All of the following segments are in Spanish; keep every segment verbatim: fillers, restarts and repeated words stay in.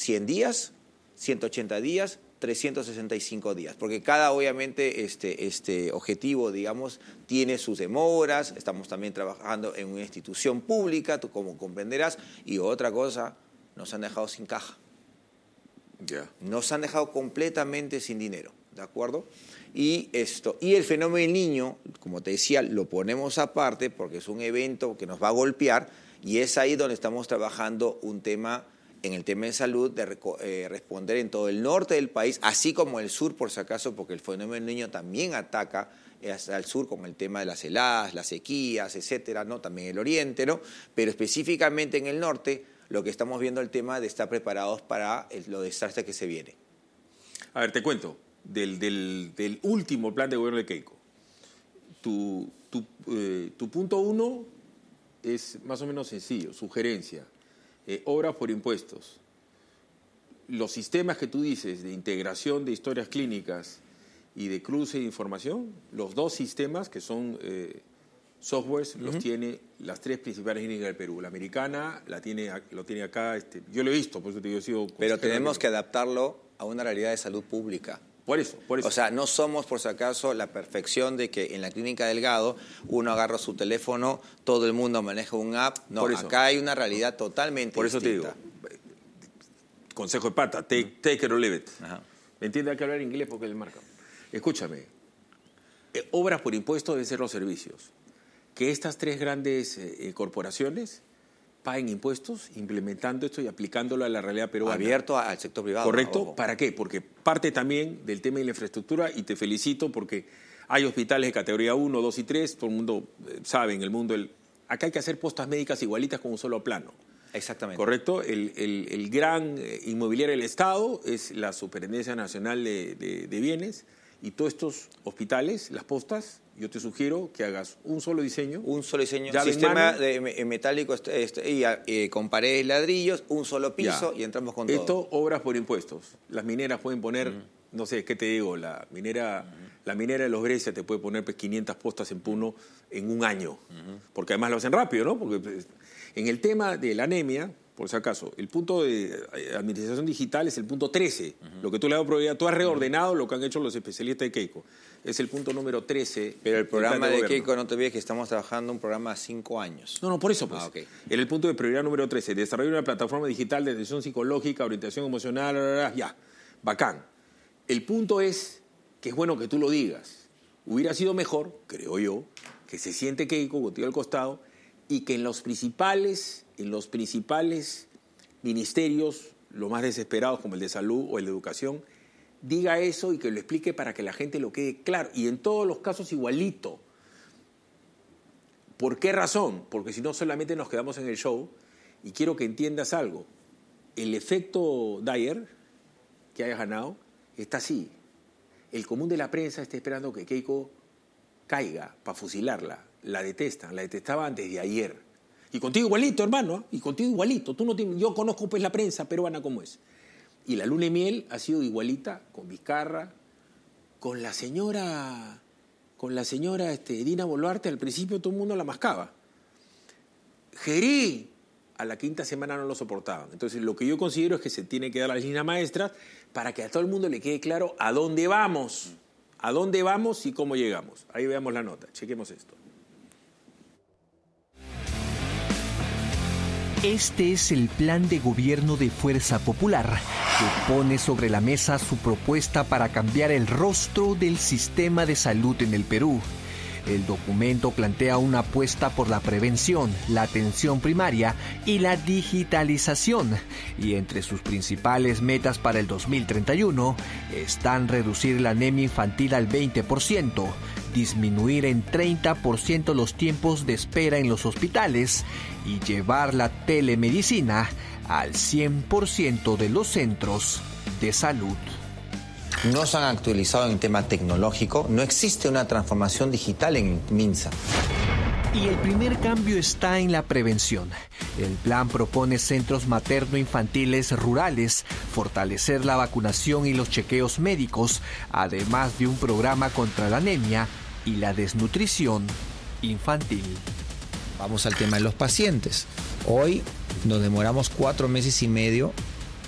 cien días, ciento ochenta días, trescientos sesenta y cinco días, porque cada, obviamente, este, este objetivo, digamos, tiene sus demoras. Estamos también trabajando en una institución pública, tú como comprenderás, y otra cosa, nos han dejado sin caja. Yeah. Nos han dejado completamente sin dinero, ¿de acuerdo? Y, esto, y el fenómeno del niño, como te decía, lo ponemos aparte porque es un evento que nos va a golpear, y es ahí donde estamos trabajando un tema, en el tema de salud, de eh, responder en todo el norte del país, así como el sur, por si acaso, porque el fenómeno del niño también ataca al sur con el tema de las heladas, las sequías, etcétera, ¿no? También el oriente, ¿no? Pero específicamente en el norte, lo que estamos viendo el tema de estar preparados para el, lo desastre que se viene. A ver, te cuento, del, del, del último plan de gobierno de Keiko. Tu, tu, eh, tu punto uno es más o menos sencillo, sugerencia. Eh, obras por impuestos. Los sistemas que tú dices de integración de historias clínicas y de cruce de información, los dos sistemas que son eh, softwares, uh-huh. los tiene las tres principales clínicas del Perú. La americana la tiene, lo tiene acá, este, yo lo he visto, por eso te digo, he sido... Pero tenemos que adaptarlo a una realidad de salud pública. Por eso, por eso. O sea, no somos, por si acaso, la perfección de que en la clínica Delgado uno agarra su teléfono, todo el mundo maneja un app. No, acá hay una realidad totalmente por eso distinta. Te digo, consejo de pata, take, take it or leave it. Ajá. ¿Me entiendes? Hay que hablar inglés porque es el marca. Escúchame, eh, obras por impuestos deben ser los servicios. Que estas tres grandes eh, corporaciones paguen impuestos, implementando esto y aplicándolo a la realidad peruana. Abierto al sector privado. ¿Correcto? Ojo. ¿Para qué? Porque parte también del tema de la infraestructura, y te felicito porque hay hospitales de categoría uno, dos y tres, todo el mundo sabe en el mundo, el, acá hay que hacer postas médicas igualitas con un solo plano. Exactamente. ¿Correcto? El, el, el gran inmobiliario del Estado es la Superintendencia Nacional de, de, de Bienes, y todos estos hospitales, las postas, yo te sugiero que hagas un solo diseño. Un solo diseño, sistema de metálico este, y, eh, con paredes ladrillos, un solo piso ya. Y entramos con Esto, todo. Esto, obras por impuestos. Las mineras pueden poner, uh-huh. no sé, ¿qué te digo? La minera, uh-huh. la minera de Los Brescia te puede poner pues, quinientas postas en Puno en un año. Uh-huh. Porque además lo hacen rápido, ¿no? Porque pues, en el tema de la anemia, por si acaso, el punto de administración digital es el punto trece. Uh-huh. Lo que tú le has dado prioridad, tú has reordenado uh-huh. lo que han hecho los especialistas de Keiko. Es el punto número trece. Pero el programa de, de Keiko, no te olvides que estamos trabajando un programa a cinco años. No, no, por eso pues. Ah, okay. En el punto de prioridad número trece, desarrollo de una plataforma digital de atención psicológica, orientación emocional, bla, bla, bla, ya, bacán. El punto es que es bueno que tú lo digas. Hubiera sido mejor, creo yo, que se siente Keiko contigo al costado y que en los principales, en los principales ministerios, los más desesperados como el de salud o el de educación, diga eso y que lo explique para que la gente lo quede claro. Y en todos los casos igualito. ¿Por qué razón? Porque si no solamente nos quedamos en el show. Y quiero que entiendas algo. El efecto Dyer que hayas ganado está así. El común de la prensa está esperando que Keiko caiga para fusilarla. La detestan, la detestaban desde ayer. Y contigo igualito, hermano. Y contigo igualito. Tú no tienes, yo conozco pues la prensa peruana como es. Y la luna de miel ha sido igualita con Vizcarra, con la señora, con la señora este, Dina Boluarte. Al principio todo el mundo la mascaba. Gerí, a la quinta semana no lo soportaban. Entonces lo que yo considero es que se tiene que dar las líneas maestras para que a todo el mundo le quede claro a dónde vamos, a dónde vamos y cómo llegamos. Ahí veamos la nota, chequemos esto. Este es el plan de gobierno de Fuerza Popular, que pone sobre la mesa su propuesta para cambiar el rostro del sistema de salud en el Perú. El documento plantea una apuesta por la prevención, la atención primaria y la digitalización. Y entre sus principales metas para el dos mil treinta y uno están reducir la anemia infantil al veinte por ciento, disminuir en treinta por ciento los tiempos de espera en los hospitales y llevar la telemedicina al cien por ciento de los centros de salud. No se han actualizado en el tema tecnológico, no existe una transformación digital en MINSA. Y el primer cambio está en la prevención. El plan propone centros materno-infantiles rurales, fortalecer la vacunación y los chequeos médicos, además de un programa contra la anemia y la desnutrición infantil. Vamos al tema de los pacientes. Hoy nos demoramos cuatro meses y medio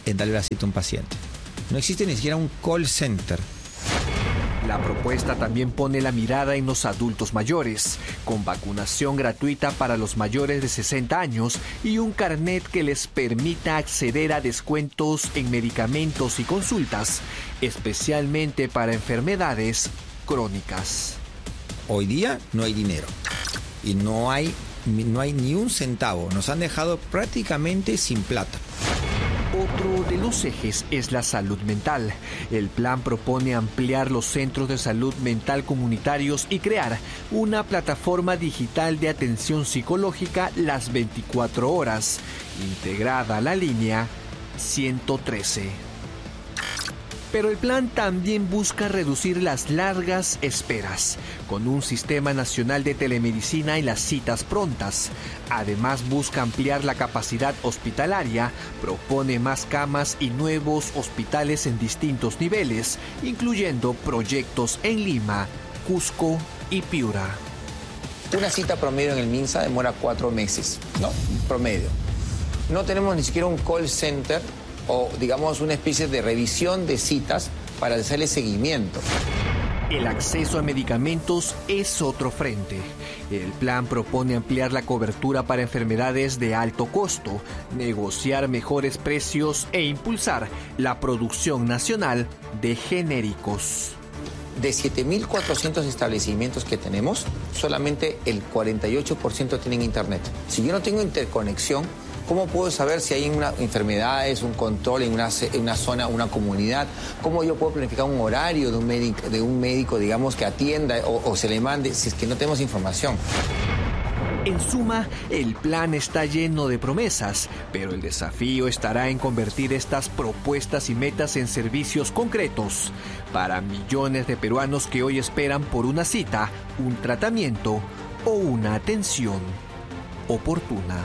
en darle la cita a un paciente. No existe ni siquiera un call center. La propuesta también pone la mirada en los adultos mayores, con vacunación gratuita para los mayores de sesenta años y un carnet que les permita acceder a descuentos en medicamentos y consultas, especialmente para enfermedades crónicas. Hoy día no hay dinero y no hay, no hay ni un centavo. Nos han dejado prácticamente sin plata. Otro de los ejes es la salud mental. El plan propone ampliar los centros de salud mental comunitarios y crear una plataforma digital de atención psicológica las veinticuatro horas, integrada a la línea ciento trece. Pero el plan también busca reducir las largas esperas, con un sistema nacional de telemedicina y las citas prontas. Además busca ampliar la capacidad hospitalaria, propone más camas y nuevos hospitales en distintos niveles, incluyendo proyectos en Lima, Cusco y Piura. Una cita promedio en el MINSA demora cuatro meses, ¿no? Promedio. No tenemos ni siquiera un call center o, digamos, una especie de revisión de citas para hacerle seguimiento. El acceso a medicamentos es otro frente. El plan propone ampliar la cobertura para enfermedades de alto costo, negociar mejores precios e impulsar la producción nacional de genéricos. De siete mil cuatrocientos establecimientos que tenemos, solamente el cuarenta y ocho por ciento tienen internet. Si yo no tengo interconexión, ¿cómo puedo saber si hay una enfermedades, un control en una, en una zona, una comunidad? ¿Cómo yo puedo planificar un horario de un médico, de un médico digamos, que atienda o, o se le mande si es que no tenemos información? En suma, el plan está lleno de promesas, pero el desafío estará en convertir estas propuestas y metas en servicios concretos para millones de peruanos que hoy esperan por una cita, un tratamiento o una atención oportuna.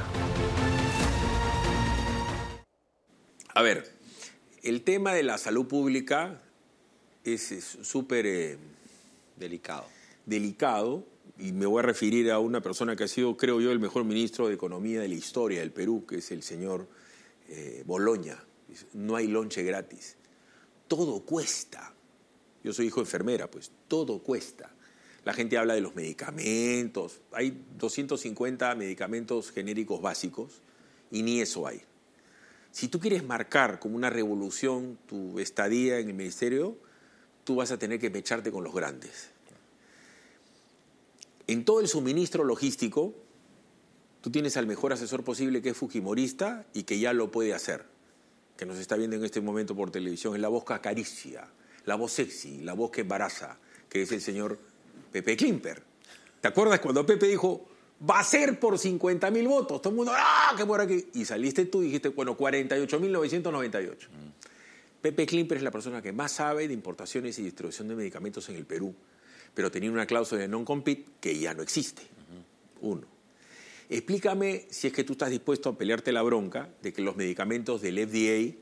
A ver, el tema de la salud pública es súper eh, delicado. delicado y me voy a referir a una persona que ha sido, creo yo, el mejor ministro de Economía de la historia del Perú, que es el señor eh, Boloña. No hay lonche gratis. Todo cuesta. Yo soy hijo de enfermera, pues todo cuesta. La gente habla de los medicamentos. Hay doscientos cincuenta medicamentos genéricos básicos y ni eso hay. Si tú quieres marcar como una revolución tu estadía en el ministerio, tú vas a tener que mecharte con los grandes. En todo el suministro logístico, tú tienes al mejor asesor posible que es fujimorista y que ya lo puede hacer, que nos está viendo en este momento por televisión. Es la voz que acaricia, la voz sexy, la voz que embaraza, que es el señor Pepe Klimper. ¿Te acuerdas cuando Pepe dijo, va a ser por cincuenta mil votos? Todo el mundo, ¡ah, qué por aquí! Y saliste tú y dijiste, bueno, cuarenta y ocho mil novecientos noventa y ocho. Mm. Pepe Klimper es la persona que más sabe de importaciones y distribución de medicamentos en el Perú, pero tenía una cláusula de non-compete que ya no existe. Uh-huh. Uno. Explícame si es que tú estás dispuesto a pelearte la bronca de que los medicamentos del F D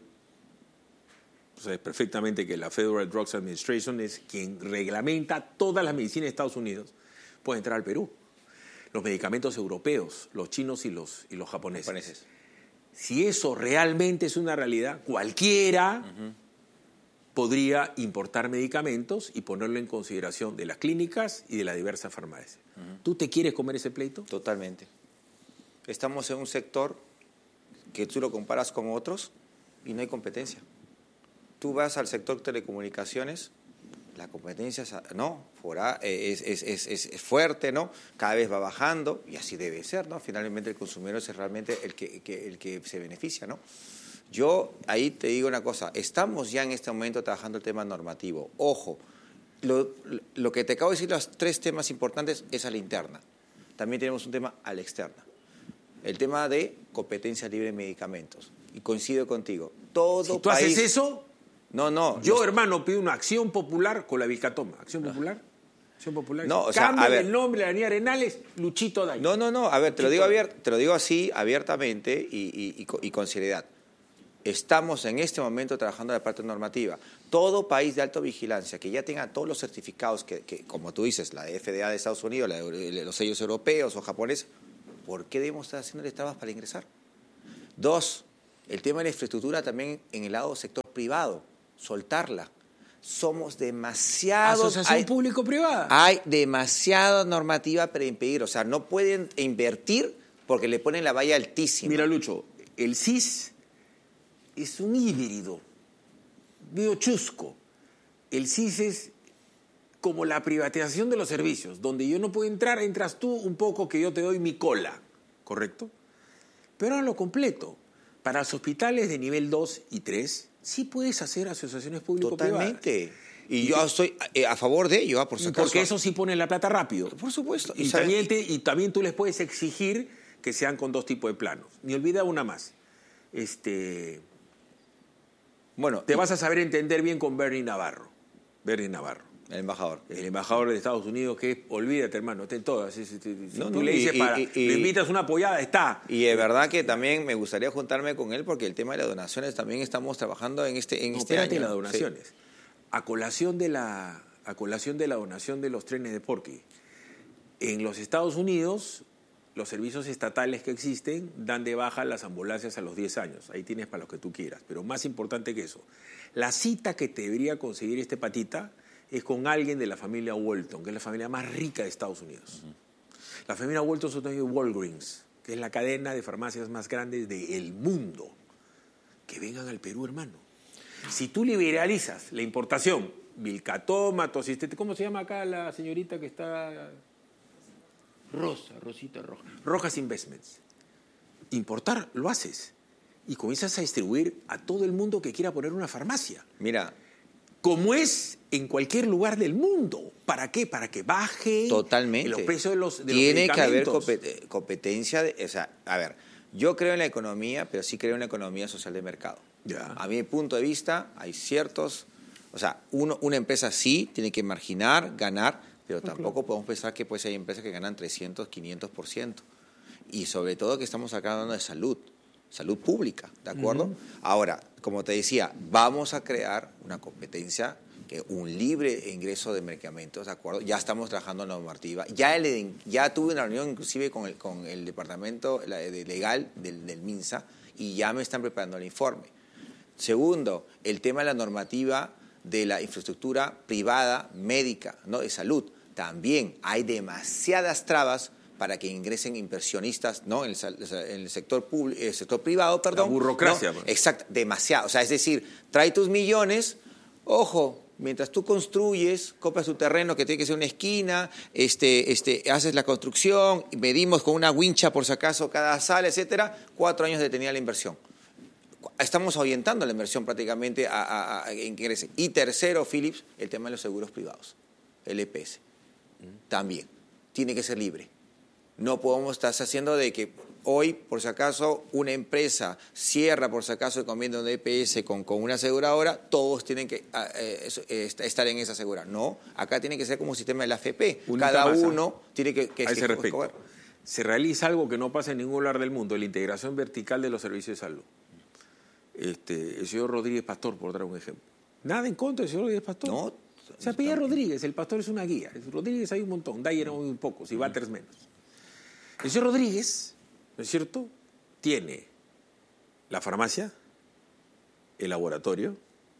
A, sabes perfectamente que la Federal Drugs Administration es quien reglamenta todas las medicinas de Estados Unidos, puede entrar al Perú. Los medicamentos europeos, los chinos y los, y los japoneses. japoneses. Si eso realmente es una realidad, cualquiera uh-huh. podría importar medicamentos y ponerlo en consideración de las clínicas y de las diversas farmacias. Uh-huh. ¿Tú te quieres comer ese pleito? Totalmente. Estamos en un sector que tú lo comparas con otros y no hay competencia. Tú vas al sector telecomunicaciones, la competencia no, fuera, es, es, es, es fuerte, ¿no? Cada vez va bajando y así debe ser, ¿no? Finalmente el consumidor es realmente el que, que, el que se beneficia, ¿no? Yo ahí te digo una cosa, estamos ya en este momento trabajando el tema normativo. Ojo, lo, lo que te acabo de decir, los tres temas importantes es a la interna. También tenemos un tema a la externa. El tema de competencia libre de medicamentos. Y coincido contigo. Todo si tú país... haces eso... No, no. Yo, los... hermano, pido una acción popular con la Vilcatoma. ¿Acción popular? Acción popular. No, o sea, Cambia a ver, el nombre de la Avenida Arenales, Luchito Day. No, no, no. A ver, te lo digo, abier... te lo digo así, abiertamente y, y, y, y con seriedad. Estamos en este momento trabajando en la parte normativa. Todo país de alta vigilancia que ya tenga todos los certificados, que, que como tú dices, la F D A de Estados Unidos, la de los sellos europeos o japoneses, ¿por qué debemos estar haciéndole trabas para ingresar? Dos, El tema de la infraestructura también en el lado sector privado, soltarla. Somos demasiados... Asociación hay, público-privada. Hay demasiada normativa para impedir, o sea, no pueden invertir porque le ponen la valla altísima. Mira, Lucho, el C I S es un híbrido, medio chusco. El C I S es como la privatización de los servicios, donde yo no puedo entrar, entras tú un poco que yo te doy mi cola, ¿correcto? Pero a lo completo, para los hospitales de nivel dos y tres, sí puedes hacer asociaciones público-privadas. Totalmente. Y yo estoy a favor de ello, por si acaso. Porque eso sí pone la plata rápido. Por supuesto. Y, también, te, y también tú les puedes exigir que sean con dos tipos de planos. Ni olvida una más. Este, bueno, te y, vas a saber entender bien con Bernie Navarro. Bernie Navarro. El embajador. El embajador de Estados Unidos, que olvídate, hermano, está en todas. Si, si, si no, tú no, le dices y, para, y, y, le invitas una apoyada, está. Y es verdad que también me gustaría juntarme con él porque el tema de las donaciones también estamos trabajando en este, en no, este espérate año. las donaciones. Sí. A colación de la, a colación de la donación de los trenes de Porky. En los Estados Unidos, los servicios estatales que existen dan de baja las ambulancias a los diez años. Ahí tienes para lo que tú quieras. Pero más importante que eso, la cita que te debería conseguir este patita es con alguien de la familia Walton, que es la familia más rica de Estados Unidos. Uh-huh. La familia Walton son de Walgreens, que es la cadena de farmacias más grande del mundo. Que vengan al Perú, hermano. Si tú liberalizas la importación, Vilcatómatos, ¿cómo se llama acá la señorita que está? Rosa, Rosita Roja. Rojas Investments. Importar, lo haces. Y comienzas a distribuir a todo el mundo que quiera poner una farmacia. Mira, como es en cualquier lugar del mundo. ¿Para qué? Para que baje totalmente los precios de los, de Tiene los que haber medicamentos. competencia. De, o sea, a ver, yo creo en la economía, pero sí creo en la economía social de mercado. Ya. A mi punto de vista, hay ciertos... O sea, uno, una empresa sí tiene que marginar, ganar, pero okay. tampoco podemos pensar que pues, hay empresas que ganan trescientos, quinientos por ciento. Y sobre todo que estamos acá hablando de salud. Salud pública, ¿de acuerdo? Uh-huh. Ahora, como te decía, vamos a crear una competencia, que un libre ingreso de medicamentos, ¿de acuerdo? Ya estamos trabajando en la normativa. Ya, el, ya tuve una reunión inclusive con el, con el departamento legal del, del MINSA y ya me están preparando el informe. Segundo, el tema de la normativa de la infraestructura privada médica, ¿no? De salud. También hay demasiadas trabas para que ingresen inversionistas, ¿no? En el, en el sector público, el sector privado, perdón. La burocracia. ¿no? Exacto, demasiado. O sea, es decir, trae tus millones, ojo, mientras tú construyes, compras tu terreno que tiene que ser una esquina, este, este, haces la construcción, medimos con una wincha por si acaso cada sala, etcétera, cuatro años detenida la inversión. Estamos ahuyentando la inversión prácticamente a, a, a, en que crece. Y tercero, Philips, el tema de los seguros privados, el E P S. También, tiene que ser libre. No podemos estar haciendo de que hoy, por si acaso, una empresa cierra, por si acaso, el convenio de E P S con, con una aseguradora, todos tienen que eh, eh, estar en esa aseguradora. No, acá tiene que ser como un sistema de la A F P. Unita Cada masa. uno tiene que... que a ese que, respecto, coger. se realiza algo que no pasa en ningún lugar del mundo, la integración vertical de los servicios de salud. Este, el señor Rodríguez Pastor, por dar un ejemplo. Nada en contra del señor Rodríguez Pastor. No. Se apellida Rodríguez, el Pastor es una guía. Rodríguez hay un montón, Dyer hay muy pocos y Walters menos. El señor Rodríguez, ¿no es cierto?, tiene la farmacia, el laboratorio,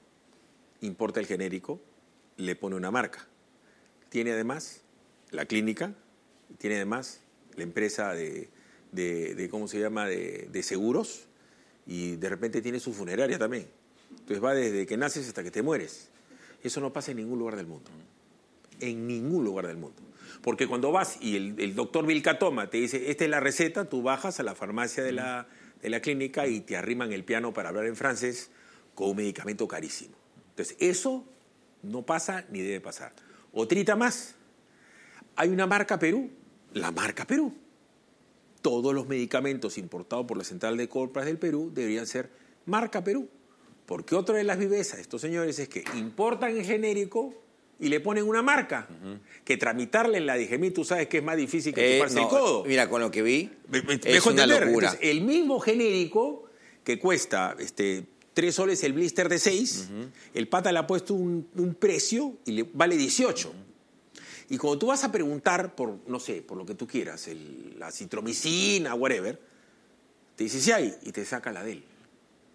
importa el genérico, le pone una marca. Tiene además la clínica, tiene además la empresa de, de, de ¿cómo se llama?, de, de seguros, y de repente tiene su funeraria también. Entonces va desde que naces hasta que te mueres. Eso no pasa en ningún lugar del mundo. En ningún lugar del mundo. Porque cuando vas y el, el doctor Vilcatoma te dice, esta es la receta, tú bajas a la farmacia de la, de la clínica y te arriman el piano para hablar en francés con un medicamento carísimo. Entonces, eso no pasa ni debe pasar. Otrita más. Hay una marca Perú, la marca Perú. Todos los medicamentos importados por la Central de Compras del Perú deberían ser marca Perú. Porque otra de las vivezas de estos señores es que importan el genérico y le ponen una marca. Uh-huh. Que tramitarle en la D G M I, tú sabes que es más difícil que eh, chuparse no, el codo. Mira, con lo que vi, me, me, es una entender. locura. Entonces, el mismo genérico que cuesta este, tres soles el blister de seis, uh-huh. el pata le ha puesto un, un precio y le vale dieciocho. Uh-huh. Y cuando tú vas a preguntar por, no sé, por lo que tú quieras, el, la citromicina, whatever, te dice si hay y te saca la de él.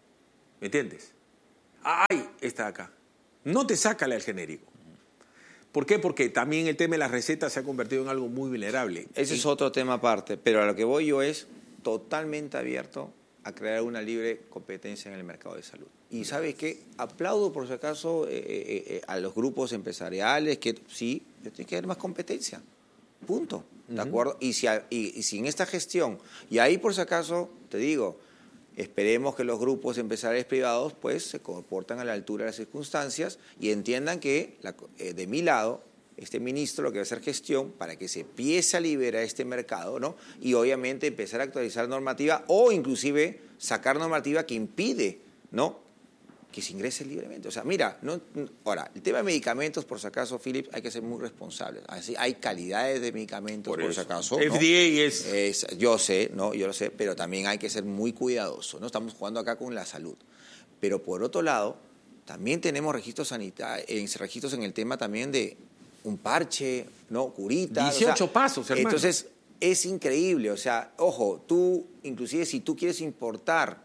¿Me entiendes? ¡Ay! Esta de acá. No te saca la del genérico. ¿Por qué? Porque también el tema de las recetas se ha convertido en algo muy vulnerable. Ese y... es otro tema aparte, pero a lo que voy yo es totalmente abierto a crear una libre competencia en el mercado de salud. Y ¿sabes qué? Aplaudo, por si acaso, eh, eh, eh, a los grupos empresariales que sí, tiene que haber más competencia. Punto. ¿De acuerdo? Uh-huh. Y, si, y, y si en esta gestión, y ahí por si acaso, te digo, esperemos que los grupos empresariales privados pues se comportan a la altura de las circunstancias y entiendan que la, eh, de mi lado, este ministro lo que va a hacer gestión para que se empiece a liberar este mercado, ¿no? Y obviamente empezar a actualizar normativa o inclusive sacar normativa que impide, ¿no?, que se ingrese libremente. O sea, mira, no, ahora, el tema de medicamentos, por si acaso, Philip, hay que ser muy responsables. Así, hay calidades de medicamentos, por, por si acaso. F D A ¿no? es... es... Yo sé, ¿no? Yo lo sé, pero también hay que ser muy cuidadosos, ¿no? Estamos jugando acá con la salud. Pero por otro lado, también tenemos registros sanitarios, registros en el tema también de un parche, ¿no? Curitas. dieciocho o sea, pasos, hermano. Entonces, es increíble. O sea, ojo, tú, inclusive si tú quieres importar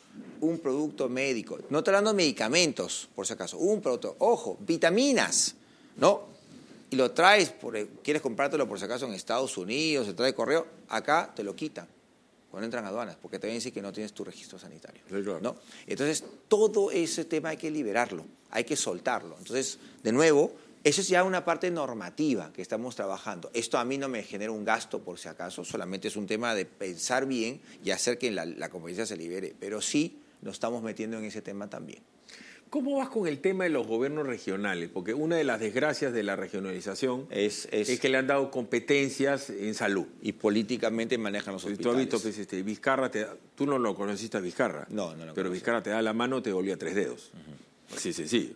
un producto médico, no estoy hablando de medicamentos, por si acaso, un producto, ojo, vitaminas, ¿no? Y lo traes, por, quieres comprártelo por si acaso en Estados Unidos, se trae correo, acá te lo quitan cuando entran a aduanas, porque te van a decir que no tienes tu registro sanitario, sí, claro. ¿no? Entonces, todo ese tema hay que liberarlo, hay que soltarlo. Entonces, de nuevo, eso es ya una parte normativa que estamos trabajando. Esto a mí no me genera un gasto, por si acaso, solamente es un tema de pensar bien y hacer que la, la competencia se libere, pero sí nos estamos metiendo en ese tema también. ¿Cómo vas con el tema de los gobiernos regionales? Porque una de las desgracias de la regionalización es, es, es que le han dado competencias en salud. Y políticamente manejan los hospitales. Tú has visto que este, Vizcarra, te da, tú no lo conociste a Vizcarra. No, no lo Pero conocí. Vizcarra te da la mano, te volvía tres dedos. Uh-huh. Así de sencillo.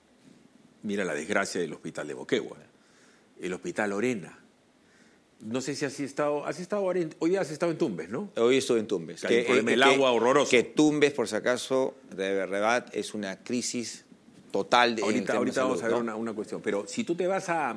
Mira la desgracia del hospital de Moquegua, el hospital Lorena. No sé si has estado, has estado hoy has estado en Tumbes, ¿no? Hoy estoy en Tumbes. Que que, hay problema eh, el que, agua horroroso. Que Tumbes, por si acaso, de verdad es una crisis total de Ahorita, ahorita salud, vamos a ver ¿no? una, una cuestión. Pero si tú te vas a,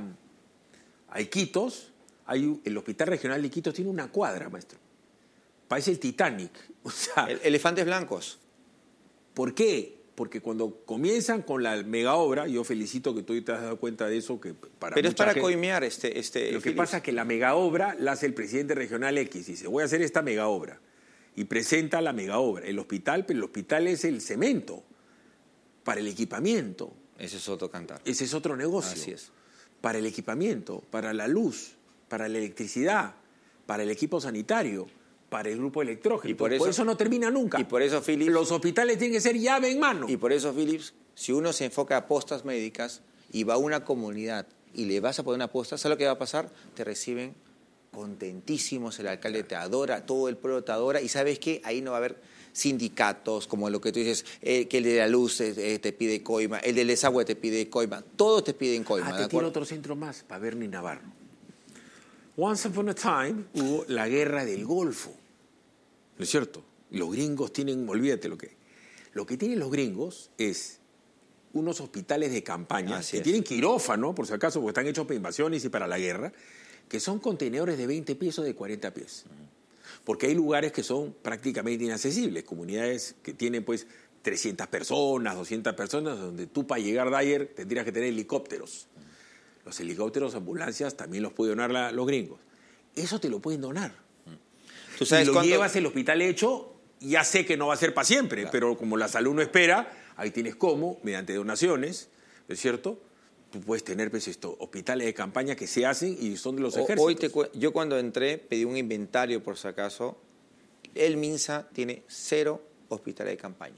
a Iquitos, hay, el Hospital Regional de Iquitos tiene una cuadra, maestro. Parece el Titanic. O sea, el, elefantes blancos. ¿Por qué? Porque cuando comienzan con la mega obra, yo felicito que tú te has dado cuenta de eso, que para Pero es para gente, coimear este... este lo que Phillips. pasa es que la mega obra la hace el presidente regional X, dice, voy a hacer esta mega obra, y presenta la mega obra. El hospital, pero el hospital es el cemento para el equipamiento. Ese es otro cantar. Ese es otro negocio. Así es. Para el equipamiento, para la luz, para la electricidad, para el equipo sanitario, para el grupo electrógeno. Y por eso, por eso no termina nunca. Y por eso, Phillips... Los hospitales tienen que ser llave en mano. Y por eso, Phillips, si uno se enfoca a postas médicas y va a una comunidad y le vas a poner una posta, ¿sabes lo que va a pasar? Te reciben contentísimos, el alcalde te adora, todo el pueblo te adora, y ¿sabes qué? Ahí no va a haber sindicatos, como lo que tú dices, eh, que el de la luz eh, te pide coima, el del desagüe te pide coima, todos te piden coima. Ah, te tiene otro centro más, Paverno y Navarro. Once upon a time hubo la guerra del Golfo, ¿no es cierto? Los gringos tienen, olvídate lo que... Lo que tienen los gringos es unos hospitales de campaña, Así que es. tienen quirófano, por si acaso, porque están hechos para invasiones y para la guerra, que son contenedores de veinte pies o de cuarenta pies. Porque hay lugares que son prácticamente inaccesibles, comunidades que tienen pues trescientas personas, doscientas personas, donde tú para llegar de ayer tendrías que tener helicópteros. Los helicópteros, ambulancias, también los pueden donar la, los gringos. Eso te lo pueden donar. ¿Tú sabes si lo cuánto... llevas al hospital hecho, ya sé que no va a ser para siempre, claro. Pero como la salud no espera, ahí tienes cómo, mediante donaciones, ¿no es cierto? Tú puedes tener pues, esto, hospitales de campaña que se hacen y son de los ejércitos. Hoy te, yo cuando entré pedí un inventario, por si acaso. El MINSA tiene cero hospitales de campaña.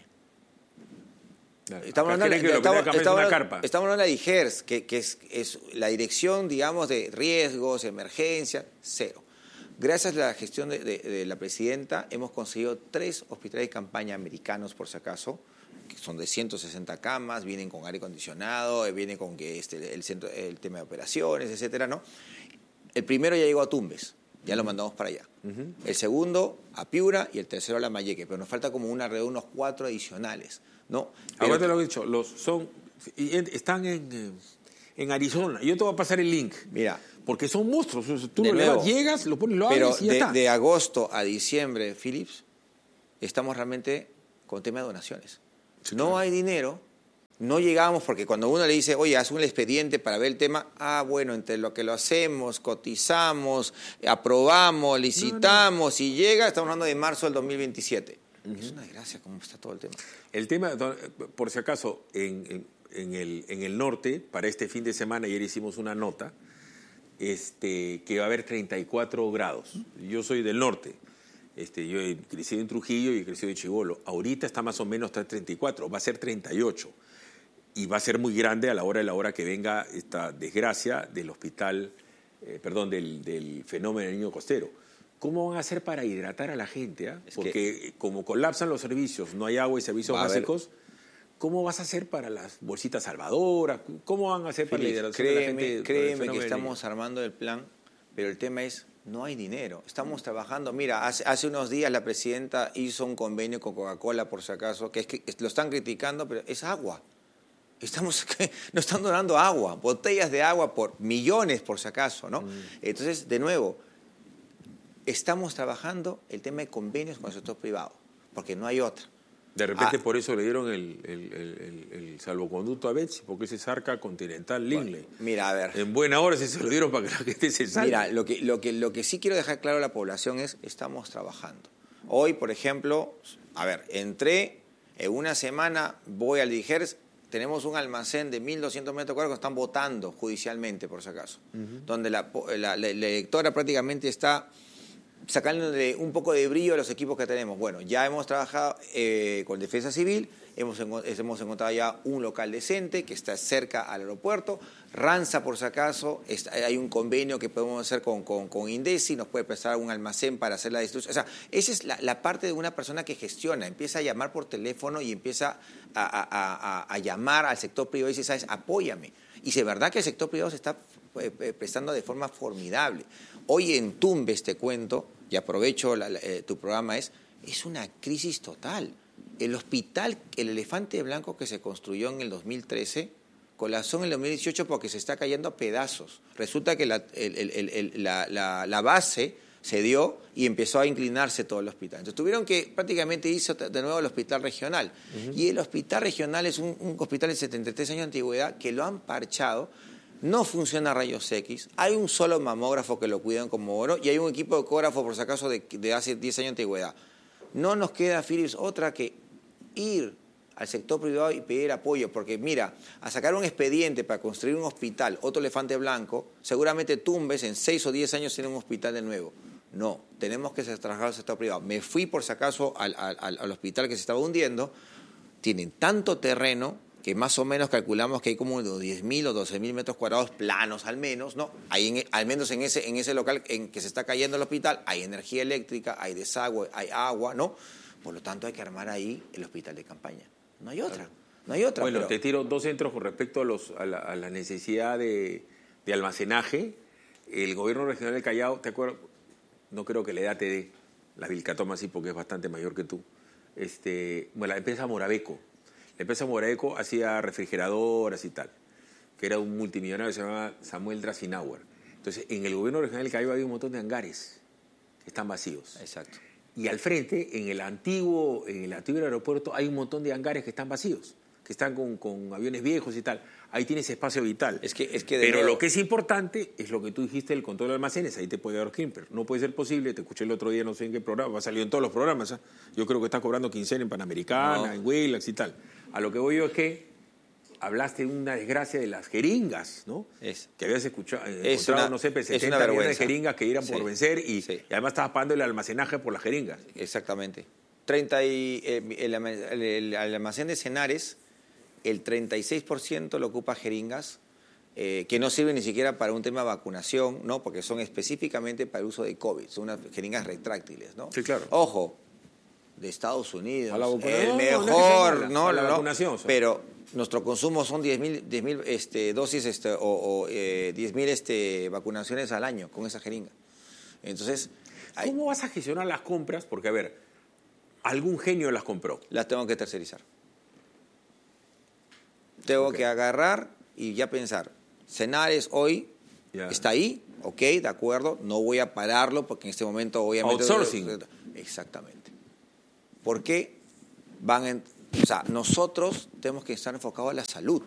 Claro. Estamos Acá hablando, de, que estamos, estamos, estamos, una carpa. estamos hablando de DIGERS, que, que es, es la dirección, digamos, de riesgos, emergencia, cero. Gracias a la gestión de, de, de la presidenta, hemos conseguido tres hospitales de campaña americanos, por si acaso, que son de ciento sesenta camas, vienen con aire acondicionado, vienen con que este, el, centro, el tema de operaciones, etcétera, ¿no? El primero ya llegó a Tumbes, ya lo mandamos para allá. Uh-huh. El segundo a Piura y el tercero a Lambayeque, pero nos falta como una red, unos cuatro adicionales, ¿no? Pero, ahora te lo he dicho, los son, están en, en Arizona. Yo te voy a pasar el link. Mira. Porque son monstruos. Tú de lo nuevo, levas, llegas, lo pones, lo pero abres y ya de, está. de agosto a diciembre, Phillips, estamos realmente con tema de donaciones. Sí, no claro. hay dinero. No llegamos porque cuando uno le dice, oye, haz un expediente para ver el tema, ah, bueno, entre lo que lo hacemos, cotizamos, aprobamos, licitamos no, no. y llega, estamos hablando de marzo del dos mil veintisiete. Uh-huh. Es una desgracia cómo está todo el tema. El tema, por si acaso, en, en, en, el, en el norte, para este fin de semana, ayer hicimos una nota, este, que va a haber treinta y cuatro grados. Yo soy del norte. Este, yo he crecido en Trujillo y he crecido en Chibolo. Ahorita está más o menos hasta treinta y cuatro, va a ser treinta y ocho. Y va a ser muy grande a la hora de la hora que venga esta desgracia del hospital, eh, perdón, del, del fenómeno del niño costero. ¿Cómo van a hacer para hidratar a la gente? ¿eh? Porque que, como colapsan los servicios, no hay agua y servicios básicos, ¿cómo vas a hacer para las bolsitas salvadoras? ¿Cómo van a hacer para Feliz, la hidratación créeme, de la gente? Créeme que estamos armando el plan, pero el tema es, no hay dinero. Estamos trabajando. Mira, hace, hace unos días la presidenta hizo un convenio con Coca-Cola, por si acaso, que es que lo están criticando, pero es agua. Estamos, nos están donando agua, botellas de agua por millones, por si acaso, ¿no? Mm. Entonces, de nuevo, estamos trabajando el tema de convenios con el sector privado, porque no hay otra. De repente, ah, por eso le dieron el, el, el, el salvoconducto a Betsy, porque ese es Arca Continental Lingley. Bueno, mira, a ver. En buena hora se lo dieron para que la gente se salve. Mira, lo que, lo, que, lo que sí quiero dejar claro a la población es, estamos trabajando. Hoy, por ejemplo, a ver, entré, en una semana voy al Digers. Tenemos un almacén de mil doscientos metros cuadrados que están votando judicialmente, por si acaso, uh-huh. donde la, la, la, la electora prácticamente está sacándole un poco de brillo a los equipos que tenemos. Bueno, ya hemos trabajado eh, con Defensa Civil, hemos, hemos encontrado ya un local decente que está cerca al aeropuerto. Ranza, por si acaso, está, hay un convenio que podemos hacer con, con, con Indesi, nos puede prestar un almacén para hacer la distribución. O sea, esa es la, la parte de una persona que gestiona, empieza a llamar por teléfono y empieza a, a, a, a llamar al sector privado y dice, ¿sabes? Apóyame. Y si es verdad que el sector privado se está eh, prestando de forma formidable. Hoy en Tumbes, te cuento, y aprovecho la, la, eh, tu programa, es, es una crisis total. El hospital, el Elefante Blanco que se construyó en el dos mil trece, colapsó en el dos mil dieciocho porque se está cayendo a pedazos. Resulta que la, el, el, el, la, la, la base se dio y empezó a inclinarse todo el hospital. Entonces tuvieron que prácticamente irse de nuevo al hospital regional. Uh-huh. Y el hospital regional es un, un hospital de setenta y tres años de antigüedad que lo han parchado. No funciona rayos X, hay un solo mamógrafo que lo cuidan como oro y hay un equipo de ecógrafo, por si acaso, de, de hace diez años de antigüedad. No nos queda, Philips, otra que ir al sector privado y pedir apoyo, porque mira, a sacar un expediente para construir un hospital, otro Elefante Blanco, seguramente Tumbes en seis o diez años tiene un hospital de nuevo. No, tenemos que trabajar al sector privado. Me fui, por si acaso, al, al, al hospital que se estaba hundiendo, tienen tanto terreno que más o menos calculamos que hay como diez mil o doce mil metros cuadrados planos al menos, ¿no? Hay en, al menos en ese, en ese local en que se está cayendo el hospital, hay energía eléctrica, hay desagüe, hay agua, ¿no? Por lo tanto, hay que armar ahí el hospital de campaña. No hay otra, no hay otra. Bueno, pero... te tiro dos centros con respecto a, los, a, la, a la necesidad de, de almacenaje. El gobierno regional del Callao, ¿te acuerdas? No creo que la edad te dé, la Vilcatoma sí, porque es bastante mayor que tú. Este, bueno, la empresa Morabeco. La empresa Morabeco hacía refrigeradoras y tal, que era un multimillonario que se llamaba Samuel Drazinauer. Entonces, en el gobierno regional del Callao había un montón de hangares que están vacíos. Exacto. Y al frente, en el antiguo, en el antiguo aeropuerto, hay un montón de hangares que están vacíos, que están con, con aviones viejos y tal. Ahí tienes espacio vital. Es que, es que Pero nuevo... lo que es importante es lo que tú dijiste, el control de almacenes. Ahí te puede dar Klimper. No puede ser posible, te escuché el otro día, no sé en qué programa, ha salido en todos los programas. ¿eh? Yo creo que está cobrando quincena en Panamericana, no. en Willax y tal. A lo que voy yo es que hablaste de una desgracia de las jeringas, ¿no? Es, que habías escuchado, eh, es encontrado, una, no sé, setenta millones de jeringas que irán sí, por vencer y, sí. y además estabas pagando el almacenaje por las jeringas. Exactamente. treinta y, eh, el, el, el, el almacén de Cenares, el treinta y seis por ciento lo ocupa jeringas, eh, que no sirven ni siquiera para un tema de vacunación, ¿no? Porque son específicamente para el uso de COVID, son unas jeringas retráctiles, ¿no? Sí, claro. Ojo, de Estados Unidos, el no, mejor, no, no, la no, vacunación, no pero nuestro consumo son diez mil este, dosis este, o, o eh, diez mil este, vacunaciones al año con esa jeringa. Entonces, hay... ¿cómo vas a gestionar las compras? Porque, a ver, algún genio las compró. Las tengo que tercerizar. Tengo okay. que agarrar y ya pensar, Cenares hoy yeah. está ahí, ok, de acuerdo, no voy a pararlo porque en este momento obviamente... Outsourcing. Exactamente. ¿Por qué van en, O sea, nosotros tenemos que estar enfocados en la salud.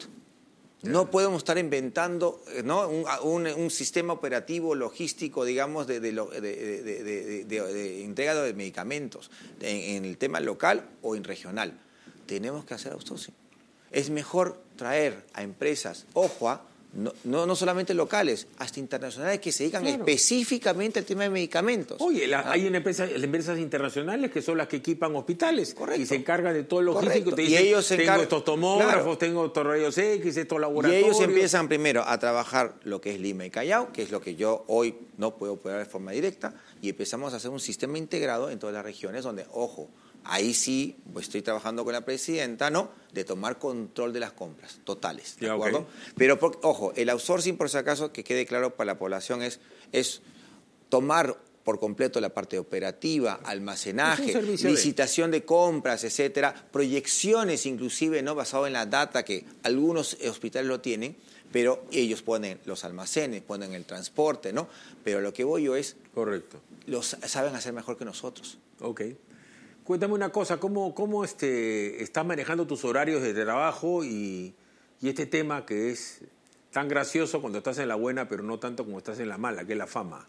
No podemos estar inventando, ¿no? un, un, un sistema operativo, logístico, digamos, de, de, de, de, de, de, de, de entrega de medicamentos en, en el tema local o en regional. Tenemos que hacer outsourcing. Es mejor traer a empresas, ojo, ¿ah? No, no, no solamente locales, hasta internacionales que se dedican claro. específicamente al tema de medicamentos. Oye, la, ¿Ah? hay una empresa, las empresas internacionales que son las que equipan hospitales. Correcto. Y se encargan de todo lo logístico. Te y dicen, ellos se tengo encargan, estos tomógrafos, claro. tengo estos rayos X, estos laboratorios. Y ellos empiezan primero a trabajar lo que es Lima y Callao, que es lo que yo hoy no puedo operar de forma directa, y empezamos a hacer un sistema integrado en todas las regiones donde, ojo, ahí sí pues estoy trabajando con la presidenta, ¿no? De tomar control de las compras totales, ¿de ya, acuerdo? Okay. Pero, por, ojo, el outsourcing, por si acaso, que quede claro para la población, es, es tomar por completo la parte operativa, almacenaje, licitación de compras, etcétera, proyecciones inclusive, ¿no? Basado en la data que algunos hospitales lo tienen, pero ellos ponen los almacenes, ponen el transporte, ¿no? Pero lo que voy yo es... Correcto. Los saben hacer mejor que nosotros. Ok. Cuéntame una cosa, ¿cómo, cómo este, estás manejando tus horarios de trabajo y, y este tema que es tan gracioso cuando estás en la buena, pero no tanto como estás en la mala, que es la fama?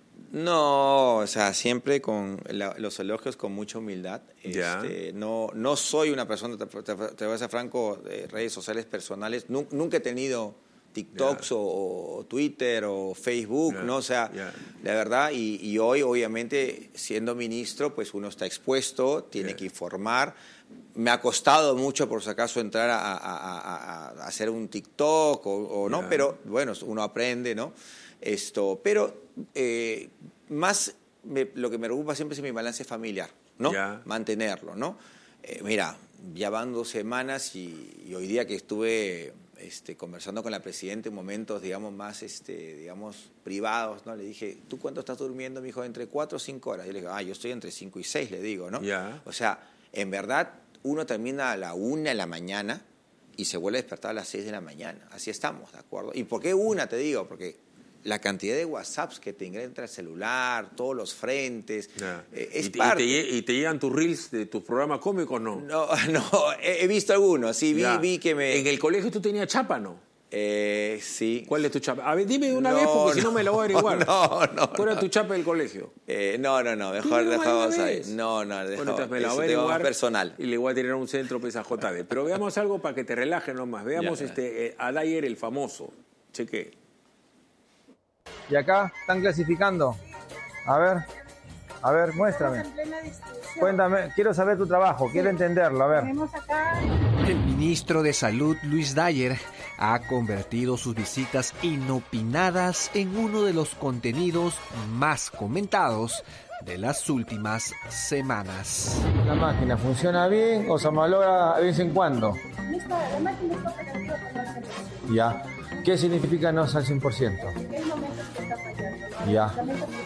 No, o sea, siempre con la, los elogios con mucha humildad. Este, no, no soy una persona, te, te, te voy a ser franco, de redes sociales personales. Nun, nunca he tenido TikToks yeah. o, o Twitter o Facebook, yeah. ¿no? O sea, yeah. la verdad, y, y hoy, obviamente, siendo ministro, pues uno está expuesto, tiene yeah. que informar. Me ha costado mucho, por si acaso, entrar a, a, a, a hacer un TikTok o, o no, yeah. pero bueno, uno aprende, ¿no? Esto, pero eh, más me, lo que me preocupa siempre es mi balance familiar, ¿no? Yeah. Mantenerlo, ¿no? Eh, mira, ya van dos semanas y, y hoy día que estuve este, conversando con la presidenta en momentos, digamos, más, este, digamos, privados, ¿no? Le dije, ¿tú cuánto estás durmiendo, mijo? Entre cuatro o cinco horas. Y le digo, ah, yo estoy entre cinco y seis, le digo, ¿no? Yeah. O sea, en verdad, uno termina a la una de la mañana y se vuelve a despertar a las seis de la mañana. Así estamos, ¿de acuerdo? ¿Y por qué una? Te digo, porque la cantidad de WhatsApps que te ingresan al celular, todos los frentes, yeah. eh, es ¿Y te, parte. Y te, ¿Y te llegan tus reels de tus programas cómicos, no? No, no, he, he visto algunos, sí, vi, vi que me... ¿En el colegio tú tenías chapa, no? Eh, sí. ¿Cuál es tu chapa? A ver, dime de una no, vez porque no, si no me lo voy a averiguar. No, no. ¿Cuál era no. tu chapa del colegio? Eh, no, no, no, mejor dejamos ahí. No, no, dejamos. Bueno, me la voy a averiguar personal. Y le voy a tirar un centro pues, a J D. Pero veamos algo para que te relajes nomás. Veamos ya, este, eh, a Dyer el famoso. Cheque. Y acá están clasificando. A ver, a ver, muéstrame. Cuéntame, quiero saber tu trabajo, sí. quiero entenderlo, a ver. El ministro de Salud, Luis Dyer, ha convertido sus visitas inopinadas en uno de los contenidos más comentados de las últimas semanas. ¿La máquina funciona bien o se malogra de vez en cuando? La máquina está operativa con la servicio. Ya. ¿Qué significa no al cien por ciento? Es momento que está fallando. Ya.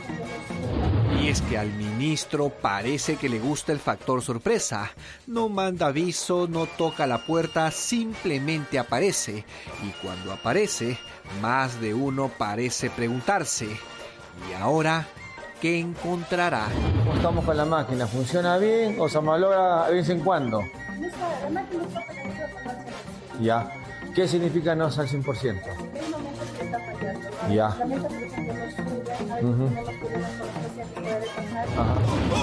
Y es que al ministro parece que le gusta el factor sorpresa. No manda aviso, no toca la puerta, simplemente aparece. Y cuando aparece, más de uno parece preguntarse, ¿y ahora qué encontrará? ¿Cómo estamos con la máquina? ¿Funciona bien o se malogra de vez en cuando? La máquina está operativa con la servicio. Ya. ¿Qué significa no al cien por ciento? Es momento que está fallando. Ya. La mesa, por ejemplo, no sube, hay Uh-huh. tenemos problemas con la especie que puede pasar. Ajá.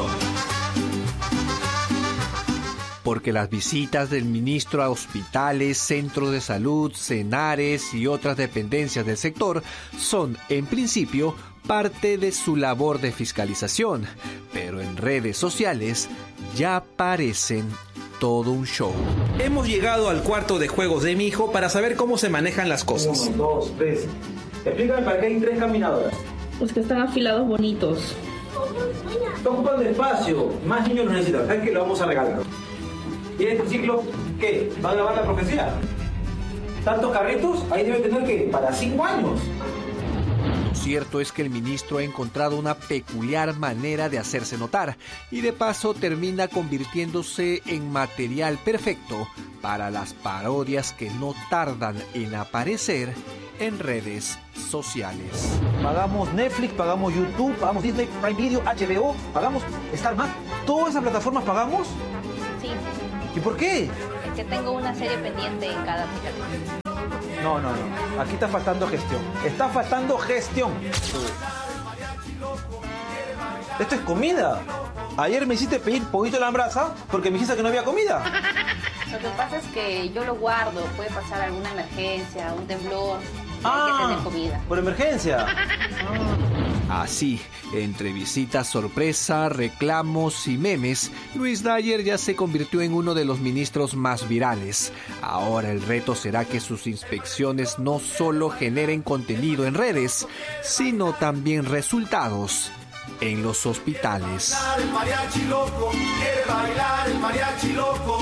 Porque las visitas del ministro a hospitales, centros de salud, cenares y otras dependencias del sector son, en principio, parte de su labor de fiscalización, pero en redes sociales ya parecen todo un show. Hemos llegado al cuarto de juegos de mi hijo para saber cómo se manejan las cosas. Uno, dos, tres. Explícame para qué hay tres caminadoras. Los que están afilados bonitos. Está ocupando espacio. Más niños lo necesitan. ¿Sabes qué? Lo vamos a regalar. ¿Y en este ciclo qué? ¿Va a grabar la profecía? ¿Tantos carritos? Ahí debe tener que para cinco años. Lo cierto es que el ministro ha encontrado una peculiar manera de hacerse notar y de paso termina convirtiéndose en material perfecto para las parodias que no tardan en aparecer en redes sociales. Pagamos Netflix, pagamos YouTube, pagamos Disney, Prime Video, H B O, pagamos Star Más. ¿Todas esas plataformas pagamos? Sí. ¿Y por qué? porque tengo una serie pendiente en cada aplicativo. No, no, no. Aquí está faltando gestión. Está faltando gestión. Esto es comida. Ayer me hiciste pedir poquito la brasa porque me dijiste que no había comida. Lo que pasa es que yo lo guardo. Puede pasar alguna emergencia, un temblor. Ah, hay que tener comida. Por emergencia. Así, entre visitas sorpresa, reclamos y memes, Luis Dyer ya se convirtió en uno de los ministros más virales. Ahora el reto será que sus inspecciones no solo generen contenido en redes, sino también resultados en los hospitales. El mariachi loco, quiere bailar el mariachi loco.